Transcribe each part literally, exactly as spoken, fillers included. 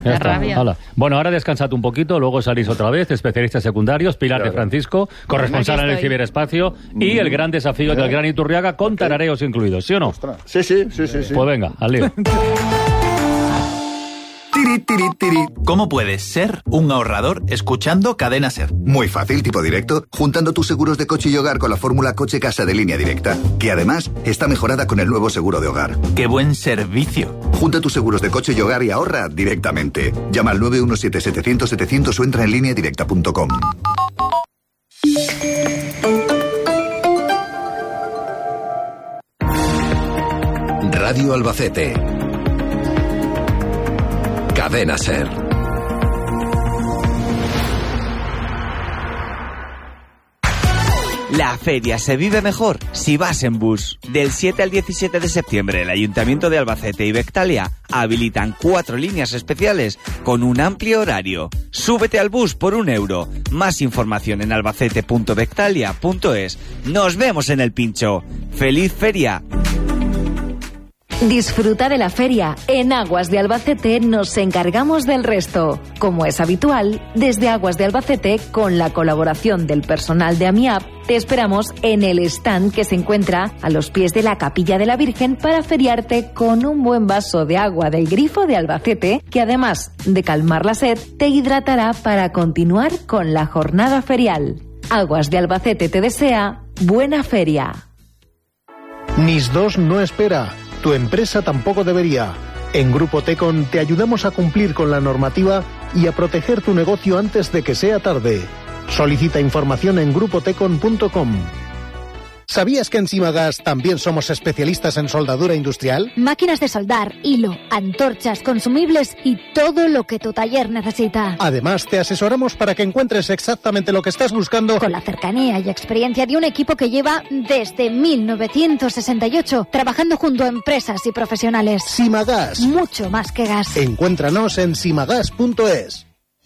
La rabia. Hola. Bueno, ahora descansad un poquito, luego salís otra vez, especialistas secundarios, Pilar claro. de Francisco, corresponsal en el ciberespacio, mm. y el gran desafío del Gran Iturriaga con okay. tarareos incluidos, ¿sí o no? Sí, sí, sí, sí, sí. Pues venga, al lío. Tiri, tiri, tiri. ¿Cómo puedes ser un ahorrador escuchando Cadena Ser? Muy fácil, tipo directo, juntando tus seguros de coche y hogar con la fórmula coche-casa de Línea Directa, que además está mejorada con el nuevo seguro de hogar. ¡Qué buen servicio! Junta tus seguros de coche y hogar y ahorra directamente. Llama al nueve uno siete, setecientos, setecientos o entra en línea directa punto com. Radio Albacete. Cadena Ser. La feria se vive mejor si vas en bus. Del siete al diecisiete de septiembre, el Ayuntamiento de Albacete y Bectalia habilitan cuatro líneas especiales con un amplio horario. Súbete al bus por un euro. Más información en albacete punto bectalia punto es. Nos vemos en el pincho. ¡Feliz feria! Disfruta de la feria. En Aguas de Albacete nos encargamos del resto. Como es habitual, desde Aguas de Albacete, con la colaboración del personal de AMIAP, te esperamos en el stand que se encuentra a los pies de la Capilla de la Virgen para feriarte con un buen vaso de agua del grifo de Albacete, que además de calmar la sed, te hidratará para continuar con la jornada ferial. Aguas de Albacete te desea buena feria. NIS dos no espera. Tu empresa tampoco debería. En Grupo Tecon te ayudamos a cumplir con la normativa y a proteger tu negocio antes de que sea tarde. Solicita información en grupo tecon punto com. ¿Sabías que en Simagas también somos especialistas en soldadura industrial? Máquinas de soldar, hilo, antorchas, consumibles y todo lo que tu taller necesita. Además, te asesoramos para que encuentres exactamente lo que estás buscando. Con la cercanía y experiencia de un equipo que lleva desde mil novecientos sesenta y ocho trabajando junto a empresas y profesionales. Simagas. Mucho más que gas. Encuéntranos en simagas punto es.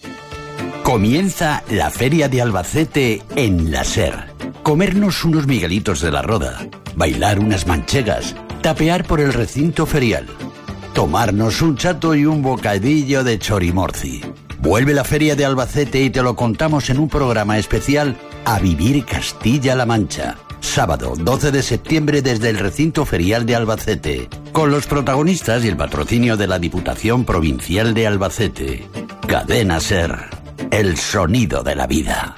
Comienza la Feria de Albacete en la Ser. Comernos unos miguelitos de la Roda, bailar unas manchegas, tapear por el recinto ferial, tomarnos un chato y un bocadillo de chorimorci. Vuelve la Feria de Albacete y te lo contamos en un programa especial A Vivir Castilla-La Mancha. Sábado doce de septiembre desde el recinto ferial de Albacete, con los protagonistas y el patrocinio de la Diputación Provincial de Albacete. Cadena Ser, el sonido de la vida.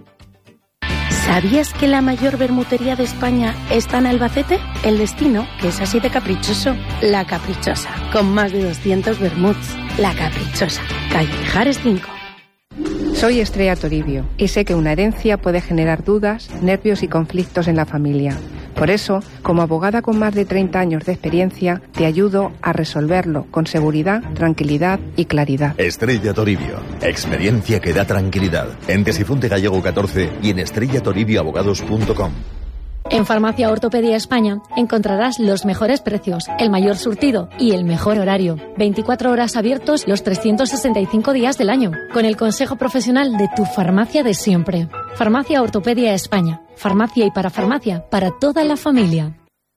¿Sabías que la mayor bermutería de España está en Albacete? El destino, que es así de caprichoso. La Caprichosa, con más de doscientos bermuts. La Caprichosa, calle Mijares cinco. Soy Estrella Toribio y sé que una herencia puede generar dudas, nervios y conflictos en la familia. Por eso, como abogada con más de treinta años de experiencia, te ayudo a resolverlo con seguridad, tranquilidad y claridad. Estrella Toribio, experiencia que da tranquilidad. En Tesifunte Gallego catorce y en estrella toribio abogados punto com. En Farmacia Ortopedia España encontrarás los mejores precios, el mayor surtido y el mejor horario. veinticuatro horas abiertos los trescientos sesenta y cinco días del año, con el consejo profesional de tu farmacia de siempre. Farmacia Ortopedia España. Farmacia y parafarmacia para toda la familia.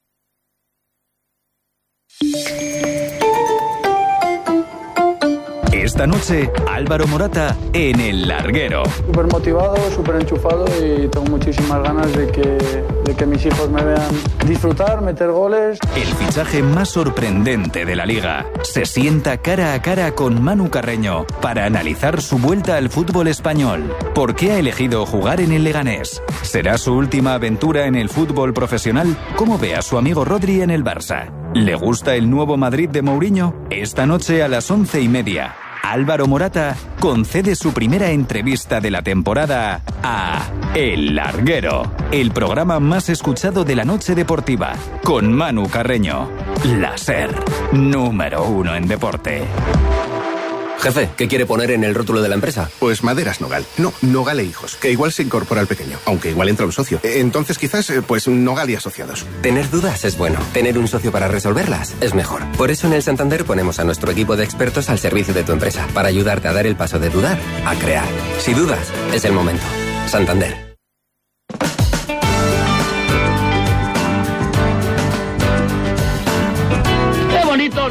Esta noche, Álvaro Morata en El Larguero. Súper motivado, súper enchufado y tengo muchísimas ganas de que, de que mis hijos me vean disfrutar, meter goles. El fichaje más sorprendente de la Liga. Se sienta cara a cara con Manu Carreño para analizar su vuelta al fútbol español. ¿Por qué ha elegido jugar en el Leganés? ¿Será su última aventura en el fútbol profesional? ¿Cómo ve a su amigo Rodri en el Barça? ¿Le gusta el nuevo Madrid de Mourinho? Esta noche a las once y media. Álvaro Morata concede su primera entrevista de la temporada a El Larguero, el programa más escuchado de la noche deportiva, con Manu Carreño. La Ser, número uno en deporte. Jefe, ¿qué quiere poner en el rótulo de la empresa? Pues Maderas Nogal. No, Nogal e Hijos, que igual se incorpora al pequeño, aunque igual entra un socio. Entonces quizás, pues Nogal y Asociados. Tener dudas es bueno. Tener un socio para resolverlas es mejor. Por eso en el Santander ponemos a nuestro equipo de expertos al servicio de tu empresa, para ayudarte a dar el paso de dudar a crear. Si dudas, es el momento. Santander.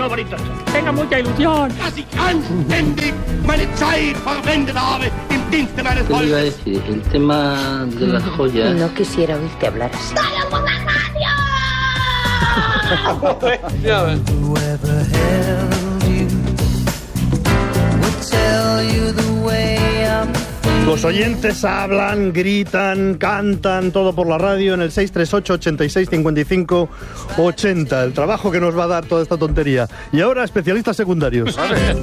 no, bonito. Tenga mucha ilusión. ¿Qué iba a decir? El tema de las joyas. No quisiera oírte hablar así. Los oyentes hablan, gritan, cantan, todo por la radio en el seis tres ocho, ochenta y seis, cincuenta y cinco, ochenta. El trabajo que nos va a dar toda esta tontería. Y ahora, especialistas secundarios.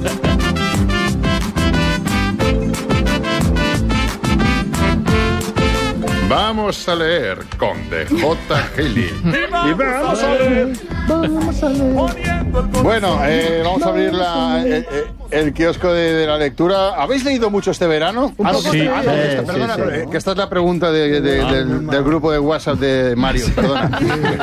Vamos a leer con D J Gili. Y vamos a leer. Vamos a leer. Bueno, eh, vamos a abrir la, eh, eh, el kiosco de, de la lectura. ¿Habéis leído mucho este verano? Ah, no, sí, ah, no, sí, esta, sí, perdona, sí. eh, que esta es la pregunta de, de, Ah, del, del grupo de WhatsApp de Mario, perdona.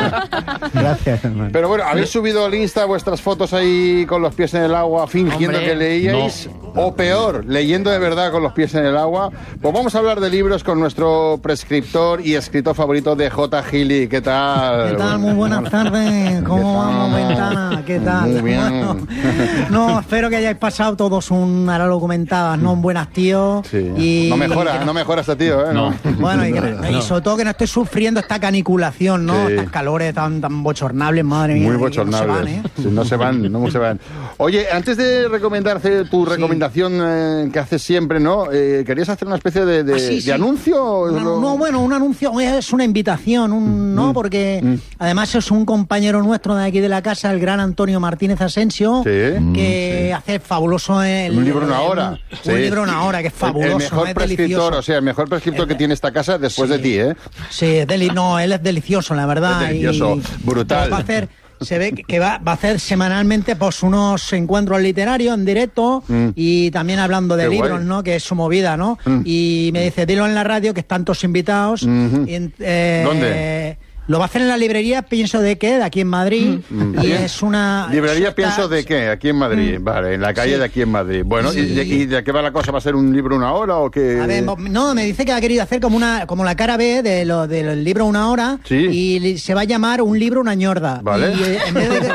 Gracias, hermano. Pero bueno, ¿habéis subido al Insta vuestras fotos ahí con los pies en el agua fingiendo Hombre, que leíais? no. O peor, leyendo de verdad con los pies en el agua. Pues vamos a hablar de libros con nuestro prescriptor y escritor favorito de J. Gili. ¿Qué tal? ¿Qué tal? Muy buenas tardes. ¿Cómo vamos, Ventana? ¿Qué tal? Muy bien. Bueno, no, espero que hayáis pasado todos un, ahora lo comentabas, ¿no? Un buen hastío. Sí. Y, No mejora, y que no mejora este tío, ¿eh? No. Bueno, y, que, y sobre todo que no esté sufriendo esta caniculación, ¿no? Sí. Estas calores tan, tan bochornables, madre mía. Muy que bochornables. No se van, ¿eh? Sí, no se van, no se van. Oye, antes de recomendarte tu recomendación eh, que haces siempre, ¿no? Eh, ¿Querías hacer una especie de, de, Ah, sí, de sí. anuncio? Una- no, bueno, un anuncio es una invitación, un, ¿no? Porque Mm. además es un compañero nuestro de aquí de la casa, el gran Antonio Martínez Asensio, Sí. que hace fabuloso el, Un libro una hora. Un, Sí. un libro una hora, que es fabuloso. El, el mejor ¿no? Es prescriptor, delicioso. o sea, el mejor prescriptor que tiene esta casa después de ti, ¿eh? Sí, es deli- no, él es delicioso, la verdad. Es delicioso, y- brutal. pero va a hacer, se ve que va, va a hacer semanalmente pues unos encuentros literarios en directo Mm. y también hablando de Qué libros, guay. ¿no? Que es su movida, ¿no? Mm. Y me dice, dilo en la radio que están todos invitados. Ujú. Y en- eh, ¿Dónde? Lo va a hacer en la librería Pienso de qué, de aquí en Madrid. Mm. Y es una... Librería está- Pienso de qué, aquí en Madrid, vale, en la calle Sí. de aquí en Madrid. Bueno, Sí. ¿y, de, y de qué va la cosa? ¿Va a ser un libro una hora o qué? A ver, no, me dice que ha querido hacer como una como la cara B de lo, del libro Una Hora. Sí. Y li- se va a llamar Un libro una ñorda. Vale. Y eh, en vez de...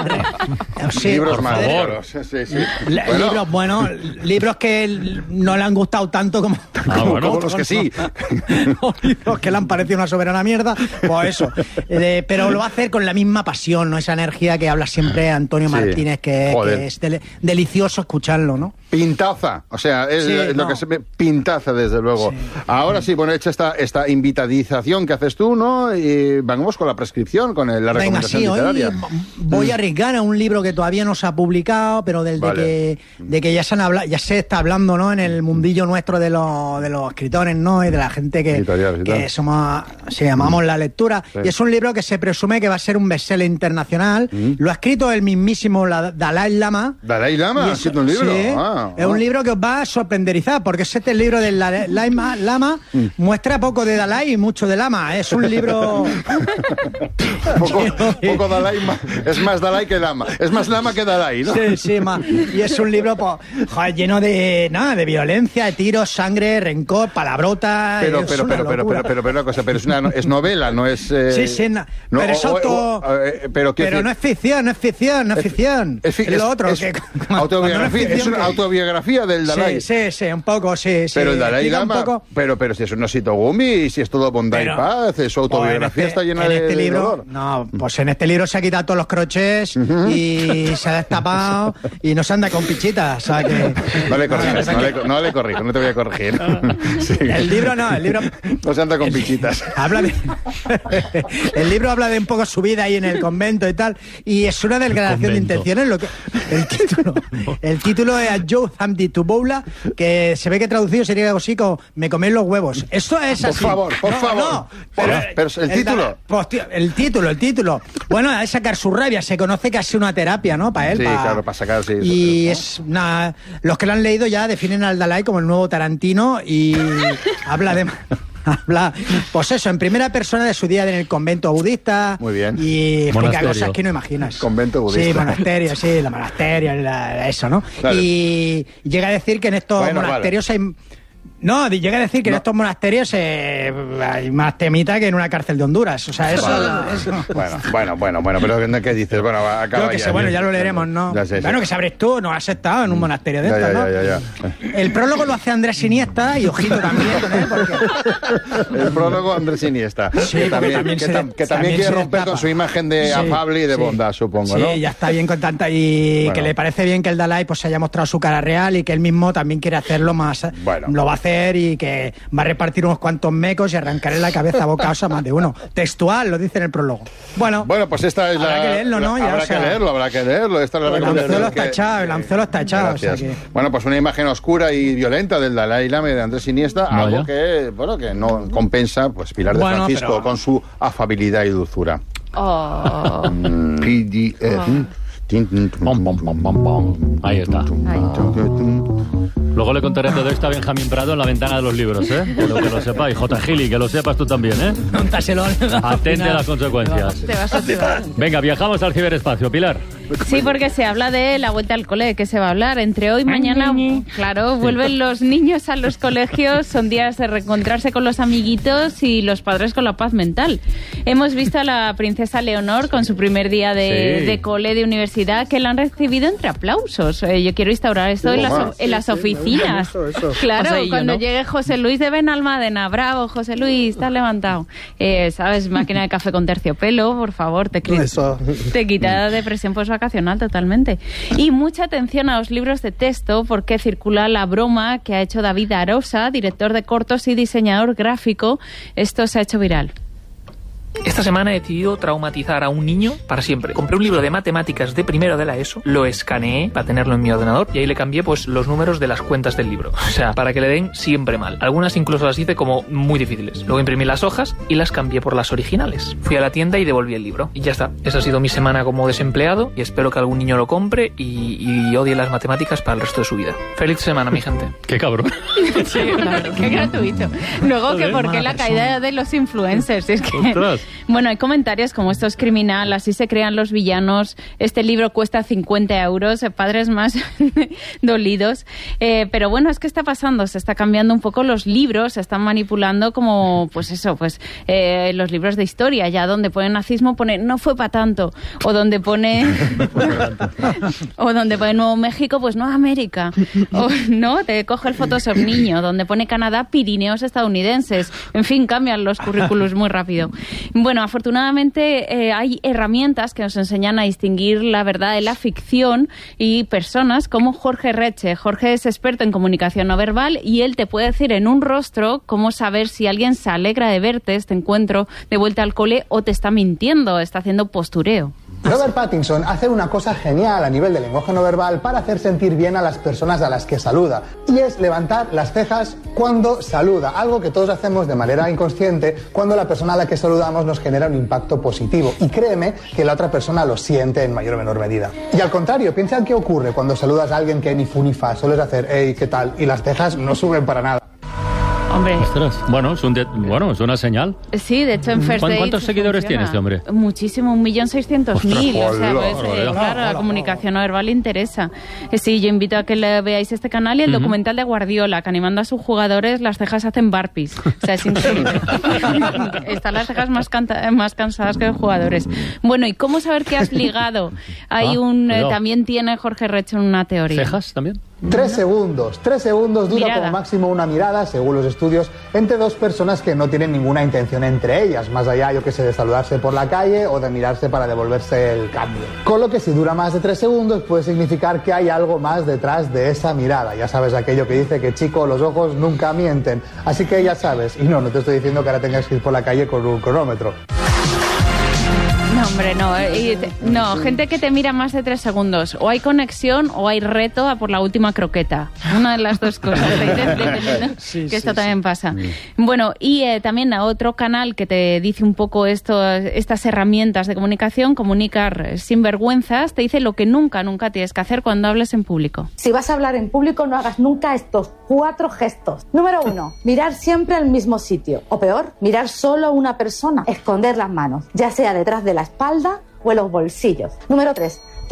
Sí, Libros por más favor. raros, sí, sí, sí. La- Bueno, Libros, bueno, libros que l- no le han gustado tanto como, Ah, bueno. como Como los que sí. ¿no? Libros que le han parecido una soberana mierda, pues eso. Eh, pero lo va a hacer con la misma pasión, ¿no? Esa energía que habla siempre Antonio Sí. Martínez, que, Joder. que es dele- delicioso escucharlo, ¿no? Pintaza, o sea, es Sí, lo no. que se ve, pintaza desde luego. Ahora sí, bueno, hecha esta, esta invitadización que haces tú, ¿no? Y vamos con la prescripción, con el- la Venga, recomendación sí, hoy literaria. m- voy a arriesgar a un libro que todavía no se ha publicado, pero del de Vale. que, de que ya se han habla- ya se está hablando, ¿no? En el mundillo nuestro de los, de los escritores, ¿no? Y de la gente que, Editoriales y que tal. somos, si llamamos la lectura. Sí. Y es un libro que se presume que va a ser un bestseller internacional. Lo ha escrito el mismísimo la- Dalai Lama. Dalai Lama Y ha es- escrito un libro. sí, Ah, es ah. un libro que os va a sorprenderizar, porque es este libro del Dalai Ma- Lama, Mm. muestra poco de Dalai y mucho de Lama. Es un libro... poco, poco Dalai, ma- es más Dalai que Lama. Es más Lama que Dalai, ¿no? Sí, sí, ma. Y es un libro pues, joder, lleno de nada, de violencia, de tiros, sangre, rencor, palabrotas. Pero, es pero, una pero, pero, locura. pero, pero, pero, una cosa, pero es, una, es novela, no es... eh, Sí, sí, na- no, pero es o- o- auto... o- eh, pero, quiero pero decir, no es ficción, no es ficción, no es, ficción. Es, fi- Es lo otro. es que, autobiografía, cuando no es una que- autobiografía del Dalai. Sí, sí, sí, un poco, sí, sí. Pero el Dalai Explica un Lama, poco- pero, pero si es un osito gumi, si es todo bondad Pero- y paz, su autobiografía Pues en este- está llena en de, este de libro, dolor. no, pues en este libro se ha quitado todos los crochets y se ha destapado y no se anda con pichitas, o sea que... No le corrijas, no le, no le corrijo, no te voy a corregir. Sí. El libro no, el libro... No se anda con pichitas. Habla de... el libro habla de un poco su vida ahí en el convento y tal, y es una declaración de convento. intenciones. Lo que, el título el título es A Joe Hamdi Tuboula, que se ve que traducido sería algo así como Me coméis los huevos. Esto es Por así. favor, por No, favor. no, pero, Pero el título. pues, tío, el título, el título. Bueno, a sacar su rabia. Se conoce que ha sido una terapia, ¿no? Para él. Sí, pa- claro, para sacar, sí. Y es una... Los que lo han leído ya definen al Dalai como el nuevo Tarantino y habla de... Habla, pues eso, en primera persona de su día en el convento budista. Muy bien. Y explica Monasterio. cosas que no imaginas. Convento budista. Sí, monasterio, sí, la monasterio, la- eso, ¿no? Claro. Y llega a decir que en estos Bueno, monasterios hay... No, llega a decir que no. en estos monasterios eh, hay más temita que en una cárcel de Honduras. O sea, eso... Bueno, eso... bueno, bueno, bueno, bueno, pero ¿qué dices? Bueno, acaba que ya. Sé, bueno, ya lo leeremos, ¿no? Ya sé, bueno, sí. que sabrás tú, no has estado en un monasterio de ya, estos, ya, ¿no? Ya, ya, ya. El prólogo lo hace Andrés Iniesta y ojito también con él, porque... El prólogo Andrés Iniesta, sí, que también, también, que, se, tam, que también, también quiere romper destapa. Con su imagen de sí, afable y de sí. bondad, supongo, sí, ¿no? Sí, ya está bien con tanta... Y bueno. que le parece bien que el Dalai pues se haya mostrado su cara real y que él mismo también quiere hacerlo más... Bueno. Lo va a hacer y que va a repartir unos cuantos mecos y arrancaré la cabeza a bocaos a más de uno. Textual, lo dice en el prólogo. Bueno, bueno pues esta es habrá la... que leerlo, ¿no? La, ya, habrá o sea, que leerlo, habrá que leerlo. Esta es la el anzuelo está que, echado, el anzuelo está echado. O sea que... Bueno, pues una imagen oscura y violenta del Dalai Lama y de Andrés Iniesta, no, algo ya. que, bueno, que no compensa, pues Pilar de bueno, Francisco pero... con su afabilidad y dulzura. Oh. P D F. Oh. Ahí está. Luego le contaré todo esto a Benjamín Prado en la ventana de los libros, ¿eh? Pero que lo sepáis. J. Gili, que lo sepas tú también, ¿eh? Contaselo. Atente a las consecuencias. Te vas a activar. Venga, viajamos al ciberespacio. Pilar. Sí, porque se habla de la vuelta al cole, que se va a hablar entre hoy y mañana. Claro, vuelven los niños a los colegios, son días de reencontrarse con los amiguitos y los padres con la paz mental. Hemos visto a la princesa Leonor con su primer día de, sí. de cole, de universidad, que la han recibido entre aplausos. Eh, yo quiero instaurar esto en las, en las oficinas. Eso, eso. Claro, pues cuando yo, ¿no? llegue José Luis de Benalmádena, bravo, José Luis, estás levantado. Eh, ¿Sabes? Máquina de café con terciopelo, por favor, te, te quita la depresión postvacacional totalmente. Y mucha atención a los libros de texto, porque circula la broma que ha hecho David Arosa, director de cortos y diseñador gráfico. Esto se ha hecho viral. Esta semana he decidido traumatizar a un niño para siempre. Compré un libro de matemáticas de primero de la ESO, lo escaneé para tenerlo en mi ordenador y ahí le cambié pues los números de las cuentas del libro. O sea, para que le den siempre mal. Algunas incluso las hice como muy difíciles. Luego imprimí las hojas y las cambié por las originales. Fui a la tienda y devolví el libro. Y ya está. Esa ha sido mi semana como desempleado y espero que algún niño lo compre y, y odie las matemáticas para el resto de su vida. Feliz semana, mi gente. Qué cabrón. Sí, claro, qué gratuito. Luego que por qué la caída de los influencers. Es que... Ostras. Bueno, hay comentarios como esto es criminal, así se crean los villanos, este libro cuesta cincuenta euros, padres más dolidos. Eh, pero bueno, es que está pasando, se está cambiando un poco los libros, se están manipulando como, pues eso, pues eh, los libros de historia, ya donde pone nazismo pone no fue para tanto, o donde pone o donde pone Nuevo México, pues no América, o no, te coge el Photoshop niño, donde pone Canadá, Pirineos estadounidenses, en fin, cambian los currículos muy rápido. Bueno, afortunadamente eh, hay herramientas que nos enseñan a distinguir la verdad de la ficción y personas como Jorge Reche. Jorge es experto en comunicación no verbal y él te puede decir en un rostro cómo saber si alguien se alegra de verte, este encuentro de vuelta al cole, o te está mintiendo, está haciendo postureo. Robert Pattinson hace una cosa genial a nivel de lenguaje no verbal para hacer sentir bien a las personas a las que saluda, y es levantar las cejas cuando saluda, algo que todos hacemos de manera inconsciente cuando la persona a la que saludamos nos genera un impacto positivo, y créeme que la otra persona lo siente en mayor o menor medida. Y al contrario, piensa en qué ocurre cuando saludas a alguien que ni fu ni fa, sueles hacer hey, ¿qué tal? Y las cejas no suben para nada. Hombre. Ostras. Bueno, es un de, bueno, es una señal. Sí, de hecho en First Date ¿Cuántos seguidores funciona. tiene este hombre? Muchísimo, un millón seiscientos mil. O sea, pues, hola, eh, hola, claro, hola, la comunicación no verbal le interesa. Eh, sí, yo invito a que le veáis este canal y el uh-huh. documental de Guardiola, que animando a sus jugadores las cejas hacen burpees. O sea, es increíble. Están las cejas más, canta- más cansadas que los jugadores. Bueno, ¿y cómo saber que has ligado? Hay ah, un eh, también tiene Jorge Reche una teoría. ¿Cejas también? Tres segundos. Tres segundos dura mirada. como máximo una mirada, según los estudios, entre dos personas que no tienen ninguna intención entre ellas, más allá, yo que sé, de saludarse por la calle o de mirarse para devolverse el cambio. Con lo que si dura más de tres segundos puede significar que hay algo más detrás de esa mirada. Ya sabes aquello que dice que, chico, los ojos nunca mienten. Así que ya sabes. Y no, no te estoy diciendo que ahora tengas que ir por la calle con un cronómetro. No, hombre, no. Y te, no, gente que te mira más de tres segundos. O hay conexión o hay reto a por la última croqueta. Una de las dos cosas. Sí, que sí, esto sí, también pasa. Sí. Bueno, y eh, también a otro canal que te dice un poco esto, estas herramientas de comunicación, Comunicar sin vergüenzas, te dice lo que nunca, nunca tienes que hacer cuando hables en público. Si vas a hablar en público, no hagas nunca estos cuatro gestos. Número uno, mirar siempre al mismo sitio. O peor, mirar solo a una persona. Esconder las manos, ya sea detrás de la espalda o en los bolsillos. Número tres,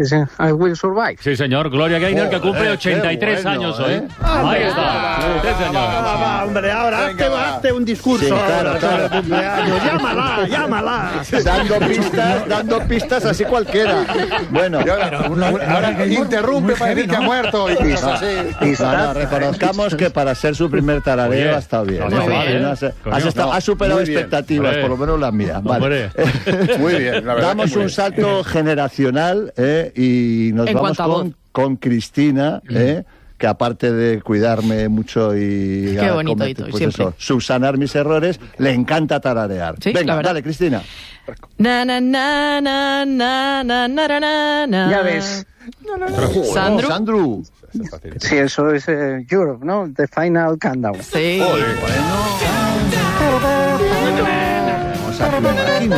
Dicen, I will survive. Sí, señor. Gloria Gaynor, que cumple Joder, ochenta y tres bueno, años ¿eh? hoy. Ahí está. Sí, señor. Va, va, va, hombre, ahora hazte, hazte un discurso. Sí, claro, ahora, claro. sobre tu cumpleaños. Llámala, llámala. Dando pistas, dando pistas así cualquiera. Bueno, Y ahora, un- un- ahora interrumpe para decir que ha muerto y pistas, sí. no, no, reconozcamos que para ser su primer tarareo Oye, ha estado bien. no, ¿eh? muy bien. Has, has Coño, estado- no, has superado muy bien. expectativas, Hombre. por lo menos las mías. Vale. Hombre. Muy bien, la verdad Damos que muy un bien. salto generacional ¿eh? y nos En vamos cuanto a con, con Cristina, ¿eh? que aparte de cuidarme mucho y Qué a bonito, cometer, Hito, y pues siempre. eso, subsanar mis errores, le encanta tararear. Sí, la Venga, verdad. dale, Cristina. Na, na, na, na, na, na, na, na, na. Ya ves. Sandro. Sandro. Sí, eso es eh, Europe, ¿no? The Final Countdown. Sí. Vamos a hacer una máquina.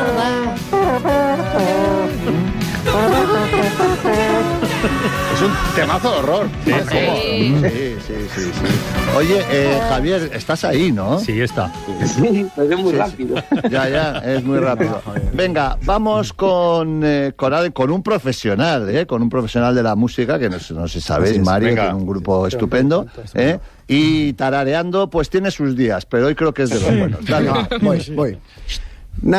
Es un temazo de horror. Sí, ¿Cómo? Sí, sí, sí, sí. Oye, eh, Javier, estás ahí, ¿no? Sí, está. Sí, pero es muy rápido. Ya, ya, es muy rápido. Venga, vamos con, eh, con, al- con un profesional, ¿eh? Con un profesional de la música, que no, sé- no sé si sabéis, Así es, Mario, venga. tiene un grupo estupendo, ¿eh? Y tarareando, pues tiene sus días, pero hoy creo que es de los buenos. Dale, va, voy, voy.